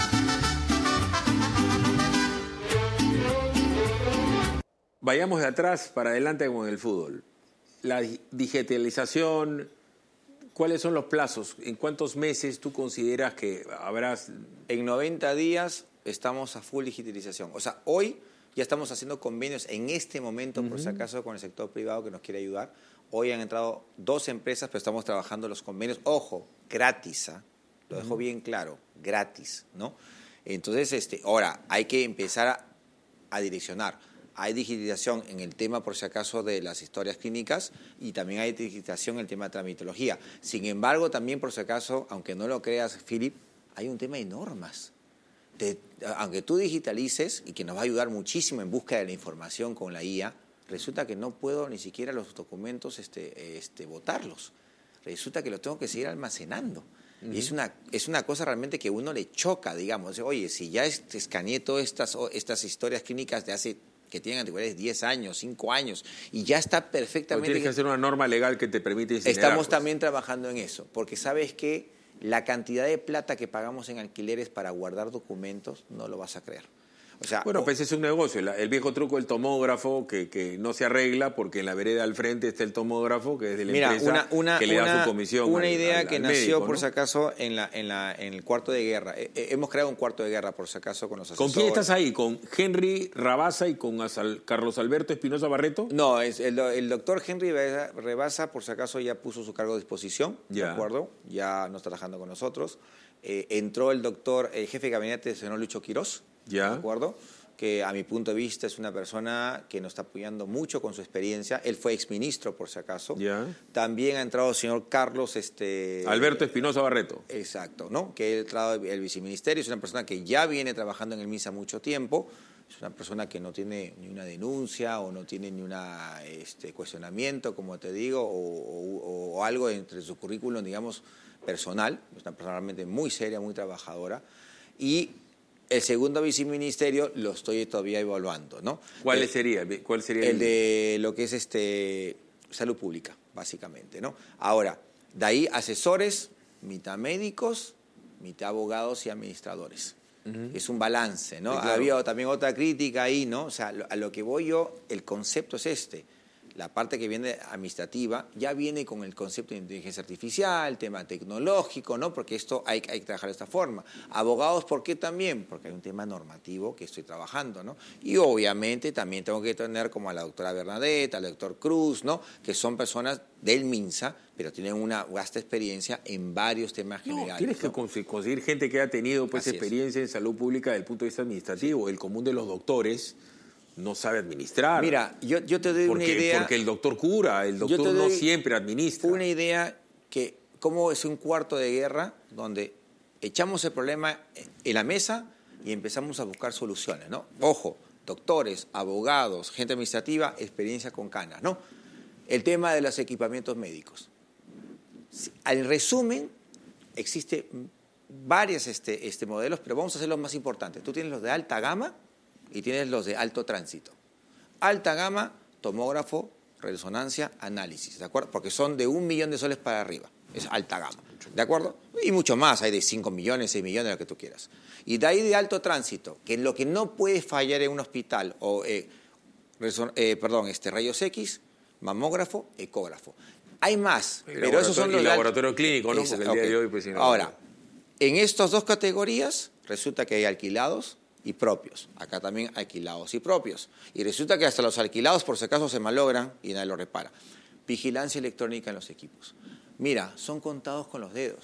Vayamos de atrás para adelante con el fútbol. La digitalización, ¿cuáles son los plazos? ¿En cuántos meses tú consideras que habrás...? En noventa días estamos a full digitalización. O sea, hoy ya estamos haciendo convenios en este momento, uh-huh. por si acaso, con el sector privado que nos quiere ayudar. Hoy han entrado dos empresas, pero estamos trabajando los convenios. Ojo, gratis, ¿eh? Lo dejo uh-huh. bien claro, gratis, ¿no? Entonces, este, ahora, hay que empezar a, a direccionar. Hay digitalización en el tema, por si acaso, de las historias clínicas y también hay digitalización en el tema de tramitología. Sin embargo, también, por si acaso, aunque no lo creas, Philip, hay un tema de normas. De, aunque tú digitalices, y que nos va a ayudar muchísimo en búsqueda de la información con la I A, resulta que no puedo ni siquiera los documentos este, este, botarlos. Resulta que los tengo que seguir almacenando. Uh-huh. Y es una, es una cosa realmente que a uno le choca, digamos. Oye, si ya este, escaneé todas estas, estas historias clínicas de hace... que tienen antigüedades diez años, cinco años, y ya está perfectamente... Pero tienes que hacer una norma legal que te permite incinerar. Estamos pues. también trabajando en eso, porque sabes que la cantidad de plata que pagamos en alquileres para guardar documentos no lo vas a creer. O sea, bueno, o, pues es un negocio. El viejo truco del tomógrafo que, que no se arregla porque en la vereda al frente está el tomógrafo que es de la mira, empresa una, una, que le da una, su comisión Una al, idea al, que al nació, médico, por ¿no? si acaso, en, la, en, la, en el cuarto de guerra. Eh, eh, hemos creado un cuarto de guerra, por si acaso, con los asesores. ¿Con quién estás ahí? ¿Con Henry Rabasa y con Asal, Carlos Alberto Espinosa Barreto? No, es el, el doctor Henry Rabasa, por si acaso, ya puso su cargo a disposición, ya. ¿de acuerdo? Ya no está trabajando con nosotros. Eh, entró el doctor, el jefe de gabinete, el señor Lucho Quirós, ya. ¿de acuerdo? Que a mi punto de vista es una persona que nos está apoyando mucho con su experiencia. Él fue exministro, por si acaso. Ya. También ha entrado el señor Carlos... Este, Alberto Espinosa Barreto. Exacto, ¿no? Que ha entrado el viceministerio. Es una persona que ya viene trabajando en el MINSA mucho tiempo. Es una persona que no tiene ni una denuncia o no tiene ni un este, cuestionamiento, como te digo, o, o, o algo entre su currículum, digamos, personal. Es una persona realmente muy seria, muy trabajadora. Y... el segundo viceministerio lo estoy todavía evaluando, ¿no? ¿Cuál el, sería? ¿Cuál sería el, el de lo que es este salud pública, básicamente, ¿no? Ahora, de ahí asesores, mitad médicos, mitad abogados y administradores. Uh-huh. Es un balance, ¿no? Sí, claro. Había también otra crítica ahí, ¿no? O sea, a lo que voy yo, el concepto es este. La parte que viene administrativa ya viene con el concepto de inteligencia artificial, tema tecnológico, ¿no? Porque esto hay, hay que trabajar de esta forma. Abogados, ¿por qué también? Porque hay un tema normativo que estoy trabajando, ¿no? Y obviamente también tengo que tener como a la doctora Bernadette, al doctor Cruz, ¿no? Que son personas del MINSA, pero tienen una vasta experiencia en varios temas no, generales. Tienes ¿no? que conseguir gente que ha tenido pues, experiencia es. en salud pública desde el punto de vista administrativo. Sí. El común de los doctores no sabe administrar. Mira, yo, yo te doy porque, una idea... Porque el doctor cura, el doctor no siempre administra. Una idea que, como es un cuarto de guerra, donde echamos el problema en la mesa y empezamos a buscar soluciones, ¿no? Ojo, doctores, abogados, gente administrativa, experiencia con canas, ¿no? El tema de los equipamientos médicos. Al resumen, existen varios este, este modelos, pero vamos a hacer los más importantes. Tú tienes los de alta gama y tienes los de alto tránsito. Alta gama, tomógrafo, resonancia, análisis, ¿de acuerdo? Porque son de un millón de soles para arriba, es alta gama, ¿de acuerdo? Y mucho más, hay de cinco millones, seis millones, lo que tú quieras. Y de ahí de alto tránsito, que en lo que no puede fallar en un hospital, o, eh, reson, eh, perdón, este, rayos X, mamógrafo, ecógrafo. Hay más, el pero esos son los... Y laboratorio clínico, ¿no? Esa, Porque el okay. día de hoy... Pues, si no, ahora, en estas dos categorías, resulta que hay alquilados y propios. Acá también alquilados y propios. Y resulta que hasta los alquilados, por si acaso, se malogran y nadie lo repara. Vigilancia electrónica en los equipos. Mira, son contados con los dedos.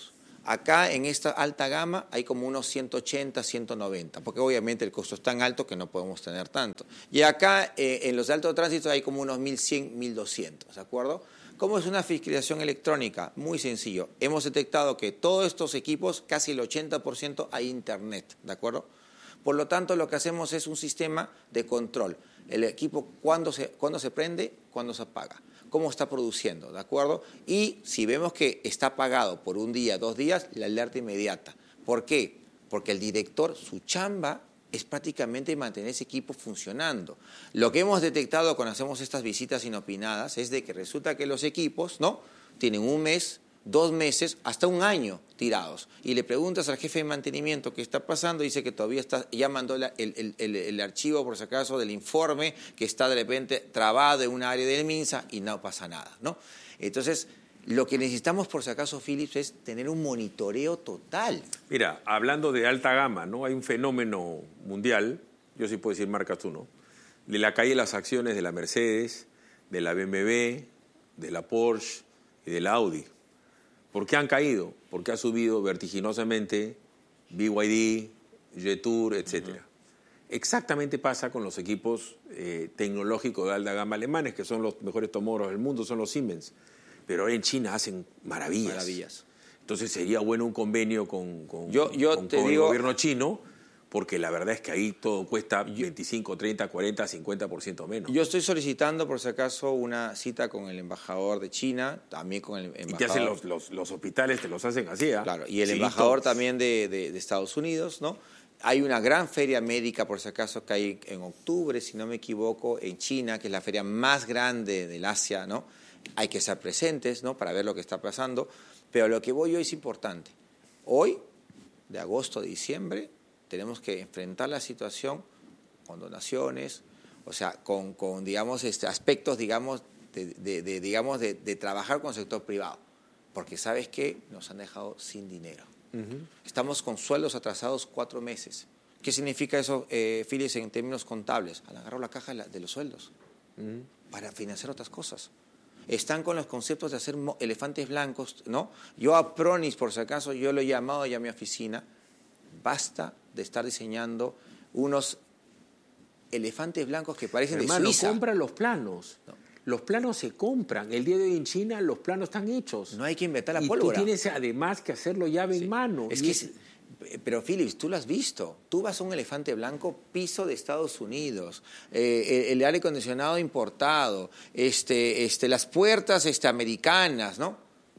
Acá en esta alta gama hay como unos ciento ochenta, ciento noventa, porque obviamente el costo es tan alto que no podemos tener tanto. Y acá eh, en los de alto tránsito hay como unos mil cien, mil doscientos, ¿de acuerdo? ¿Cómo es una fiscalización electrónica? Muy sencillo. Hemos detectado que todos estos equipos, casi el ochenta por ciento, hay internet, ¿de acuerdo? Por lo tanto, lo que hacemos es un sistema de control. El equipo, cuándo se, cuándo se prende, cuándo se apaga, cómo está produciendo, ¿de acuerdo? Y si vemos que está apagado por un día, dos días, la alerta inmediata. ¿Por qué? Porque el director, su chamba es prácticamente mantener ese equipo funcionando. Lo que hemos detectado cuando hacemos estas visitas inopinadas es de que resulta que los equipos, ¿no?, tienen un mes, dos meses, hasta un año tirados. Y le preguntas al jefe de mantenimiento qué está pasando, dice que todavía está, ya mandó la, el, el, el, el archivo, por si acaso, del informe, que está de repente trabado en un área del MINSA y no pasa nada, ¿no? Entonces, lo que necesitamos, por si acaso, Philips, es tener un monitoreo total. Mira, hablando de alta gama, ¿no? Hay un fenómeno mundial, yo sí puedo decir marcas tú, ¿no?, de la caída de las acciones de la Mercedes, de la B M W, de la Porsche y de la Audi. ¿Por qué han caído? Porque ha subido vertiginosamente B Y D, Jetour, etcétera. Uh-huh. Exactamente pasa con los equipos eh, tecnológicos de alta gama alemanes, que son los mejores tomógrafos del mundo, son los Siemens. Pero ahora en China hacen maravillas. Maravillas. Entonces sería bueno un convenio con, con, yo, yo con, te con digo, el gobierno chino, porque la verdad es que ahí todo cuesta veinticinco, treinta, cuarenta, cincuenta por ciento menos. Yo estoy solicitando, por si acaso, una cita con el embajador de China, también con el embajador... Y te hacen los, los, los hospitales, te los hacen así, ¿eh? Claro, y el sí, embajador todos. también de, de, de Estados Unidos, ¿no? Hay una gran feria médica, por si acaso, que hay en octubre, si no me equivoco, en China, que es la feria más grande del Asia, ¿no? Hay que estar presentes, ¿no?, para ver lo que está pasando. Pero lo que voy hoy es importante. Hoy, de agosto a diciembre, tenemos que enfrentar la situación con donaciones, o sea, con, con digamos, este, aspectos, digamos, de, de, de, digamos de, de trabajar con el sector privado. Porque, ¿sabes qué? Nos han dejado sin dinero. Uh-huh. Estamos con sueldos atrasados cuatro meses. ¿Qué significa eso, eh, Philips, en términos contables? Han agarrado la caja de, la, de los sueldos uh-huh. para financiar otras cosas. Están con los conceptos de hacer elefantes blancos, ¿no? Yo a Pronis, por si acaso, yo lo he llamado ya a mi oficina. Basta de estar diseñando unos elefantes blancos que parecen Hermano, de Suiza. compra los planos. No. Los planos se compran. El día de hoy en China los planos están hechos. No hay que inventar la y pólvora. Y tú tienes además que hacerlo llave sí. en mano. Es que es... Pero, Philips, tú lo has visto. Tú vas a un elefante blanco, piso de Estados Unidos, eh, el, el aire acondicionado importado, este, este, las puertas este, americanas, ¿no?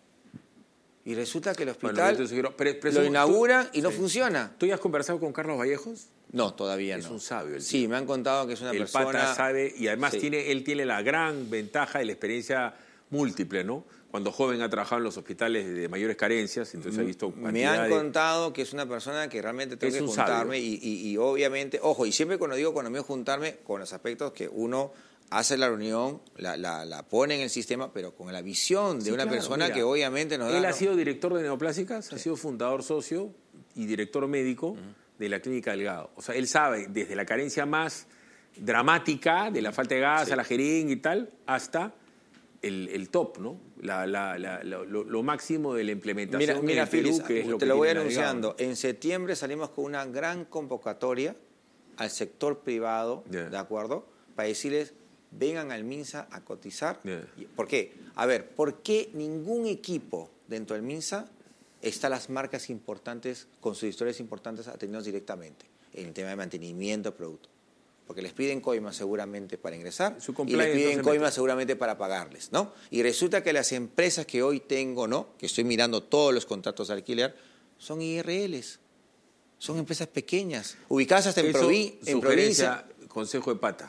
Y resulta que el hospital bueno, sugiero, pre, pre, lo inaugura y no sí. funciona. ¿Tú ya has conversado con Carlos Vallejos? No, todavía es no. Es un sabio. El sí, tío. Me han contado que es una el persona... El pata sabe, y además sí. tiene, él tiene la gran ventaja de la experiencia múltiple, ¿no? Cuando joven ha trabajado en los hospitales de mayores carencias, entonces ha visto Me han de... contado que es una persona que realmente tengo es que juntarme y, y, y obviamente, ojo, y siempre cuando digo cuando me voy a juntarme, con los aspectos que uno hace la reunión, la, la, la pone en el sistema, pero con la visión de sí, una claro, persona mira, que obviamente nos da... Él ha ¿no? sido director de Neoplásicas, sí. ha sido fundador socio y director médico uh-huh. de la Clínica Delgado. O sea, él sabe desde la carencia más dramática, de la falta de gas, sí. a la jeringa y tal, hasta... El, el top, ¿no? La, la, la, lo, lo máximo de la implementación mira, mira, en Perú, Philips, que es lo te que lo voy anunciando. anunciando. En septiembre salimos con una gran convocatoria al sector privado, yeah. ¿de acuerdo? Para decirles, vengan al MINSA a cotizar. Yeah. ¿Por qué? A ver, ¿por qué ningún equipo dentro del MINSA está las marcas importantes, con sus historias importantes, atendidos directamente? En el tema de mantenimiento de producto. Porque les piden coimas seguramente para ingresar y les piden coimas seguramente para pagarles, ¿no? Y resulta que las empresas que hoy tengo, ¿no?, que estoy mirando todos los contratos de alquiler, son I R Ls, son empresas pequeñas, ubicadas hasta en, Eso, provi en provincia. Consejo de pata,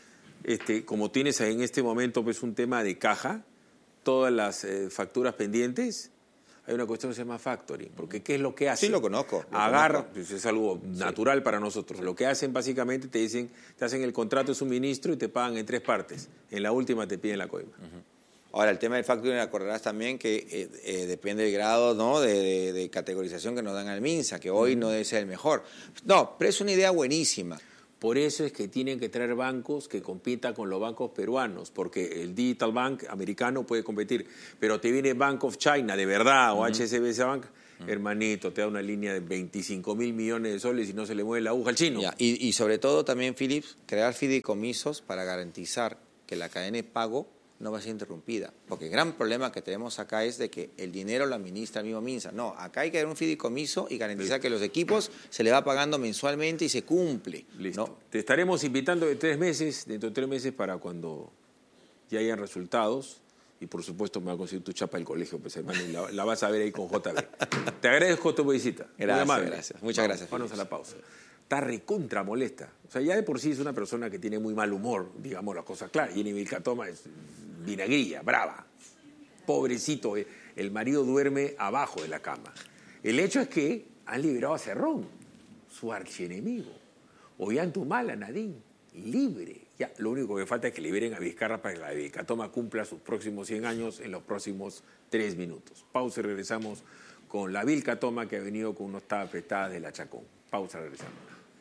este, como tienes en este momento pues un tema de caja, todas las eh, facturas pendientes... Hay una cuestión que se llama factoring, porque ¿qué es lo que hacen? Sí, lo conozco. Lo Agarra, conozco. Pues es algo natural sí. para nosotros. Lo que hacen básicamente te dicen, te hacen el contrato de suministro y te pagan en tres partes. En la última te piden la coima. Uh-huh. Ahora, el tema del factoring, acordarás también que eh, eh, depende del grado, ¿no?, de, de, de categorización que nos dan al MINSA, que hoy uh-huh. no debe ser el mejor. No, pero es una idea buenísima. Por eso es que tienen que traer bancos que compitan con los bancos peruanos, porque el Digital Bank americano puede competir, pero te viene Bank of China de verdad o uh-huh. H S B C Bank Mm. Hermanito, te da una línea de veinticinco mil millones de soles y no se le mueve la aguja al chino. Ya, y, y sobre todo también, Philips, crear fideicomisos para garantizar que la cadena de pago no va a ser interrumpida. Porque el gran problema que tenemos acá es de que el dinero lo administra el mismo MINSA. No, acá hay que dar un fideicomiso y garantizar Listo. que los equipos se le va pagando mensualmente y se cumple. Listo. ¿no? Te estaremos invitando de tres meses, dentro de tres meses, para cuando ya hayan resultados. Y por supuesto me va a conseguir tu chapa del colegio, pues hermano, y la, la vas a ver ahí con J B. Te agradezco tu visita. Gracias, gracias. Muchas vamos, gracias. Vamos a la pausa. Está recontra molesta. O sea, ya de por sí es una persona que tiene muy mal humor, digamos las cosas claras. Jenny Vilcatoma es vinagrilla, brava. Pobrecito, el marido duerme abajo de la cama. El hecho es que han liberado a Cerrón, su archienemigo. Ollantumala, Nadine, libre. Ya, lo único que falta es que liberen a Vizcarra para que la Vilcatoma cumpla sus próximos cien años en los próximos tres minutos. Pausa y regresamos con la Vilcatoma, que ha venido con unos tapetas de la Chacón. Pausa, regresamos.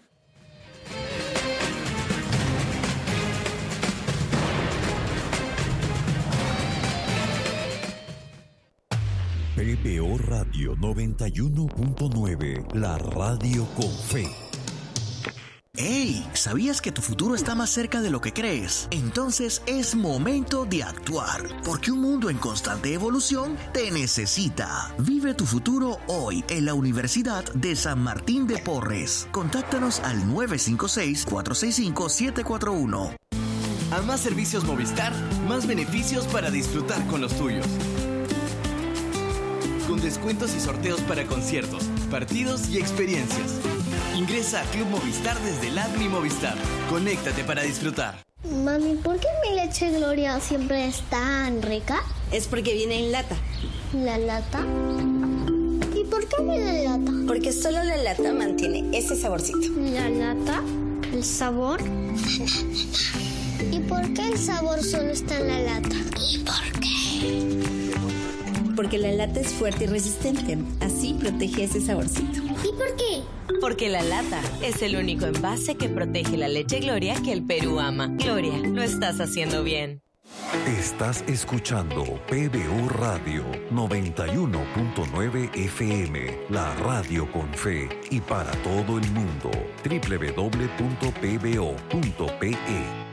P B O Radio noventa y uno punto nueve, la radio con fe. ¡Hey! ¿Sabías que tu futuro está más cerca de lo que crees? Entonces es momento de actuar, porque un mundo en constante evolución te necesita. Vive tu futuro hoy en la Universidad de San Martín de Porres. Contáctanos al nueve cinco seis, cuatro seis cinco, siete cuatro uno. A más servicios Movistar, más beneficios para disfrutar con los tuyos. Con descuentos y sorteos para conciertos, partidos y experiencias. Ingresa a Club Movistar desde el app Mi Movistar. Conéctate para disfrutar. Mami, ¿por qué mi leche Gloria siempre es tan rica? Es porque viene en lata. ¿La lata? ¿Y por qué viene en lata? Porque solo la lata mantiene ese saborcito. ¿La lata? ¿El sabor? ¿Y por qué el sabor solo está en la lata? ¿Y por qué? Porque la lata es fuerte y resistente. Así protege ese saborcito. ¿Y por qué? Porque la lata es el único envase que protege la leche Gloria que el Perú ama. Gloria, lo estás haciendo bien. Estás escuchando P B O Radio noventa y uno punto nueve F M, la radio con fe y para todo el mundo. doble u doble u doble u punto p b o punto p e.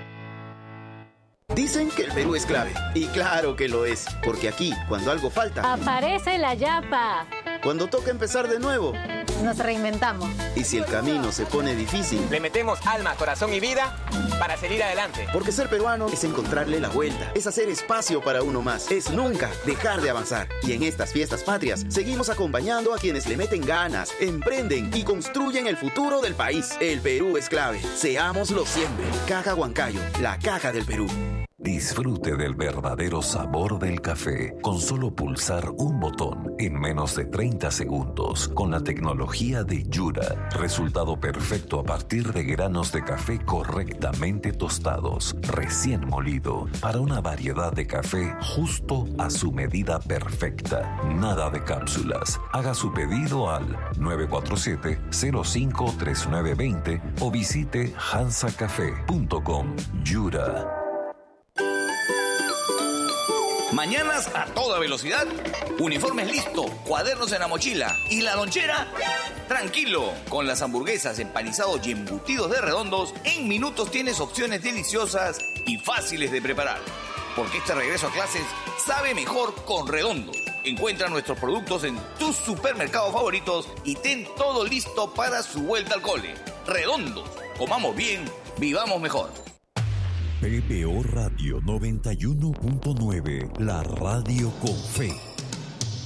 Dicen que el Perú es clave, y claro que lo es, porque aquí, cuando algo falta, aparece la yapa. Cuando toca empezar de nuevo, nos reinventamos. Y si el camino se pone difícil, le metemos alma, corazón y vida para seguir adelante. Porque ser peruano es encontrarle la vuelta, es hacer espacio para uno más, es nunca dejar de avanzar. Y en estas fiestas patrias, seguimos acompañando a quienes le meten ganas, emprenden y construyen el futuro del país. El Perú es clave, seámoslo siempre. Caja Huancayo, la caja del Perú. Disfrute del verdadero sabor del café con solo pulsar un botón en menos de treinta segundos con la tecnología de Yura. Resultado perfecto a partir de granos de café correctamente tostados, recién molido, para una variedad de café justo a su medida perfecta. Nada de cápsulas. Haga su pedido al nueve cuatro siete, cero cinco tres nueve dos cero o visite hansa café punto com. Yura. Mañanas a toda velocidad, uniformes listo, cuadernos en la mochila y la lonchera, tranquilo. Con las hamburguesas, empanizados y embutidos de Redondos, en minutos tienes opciones deliciosas y fáciles de preparar. Porque este regreso a clases sabe mejor con Redondos. Encuentra nuestros productos en tus supermercados favoritos y ten todo listo para su vuelta al cole. Redondos, comamos bien, vivamos mejor. P B O Radio noventa y uno punto nueve, la radio con fe.